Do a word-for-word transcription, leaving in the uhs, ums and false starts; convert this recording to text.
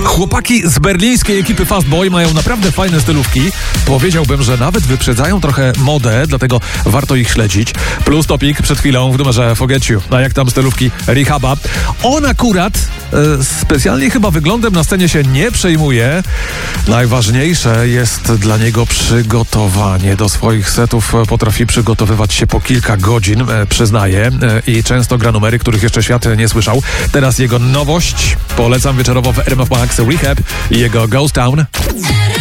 Chłopaki z berlińskiej ekipy Fastboy mają naprawdę fajne stylówki. Powiedziałbym, że nawet wyprzedzają trochę modę, dlatego warto ich śledzić. Plus topik przed chwilą w numerze Forget You. A jak tam stylówki Rehaba? On akurat e, specjalnie chyba wyglądem na scenie się nie przejmuje. Najważniejsze jest dla niego przygotowanie. Do swoich setów potrafi przygotowywać się po kilka godzin, e, przyznaję. E, I często gra numery, których jeszcze świat nie słyszał. Teraz jego nowość. Polecam wieczorowo w R M F Max Rehab i jego Ghost Town.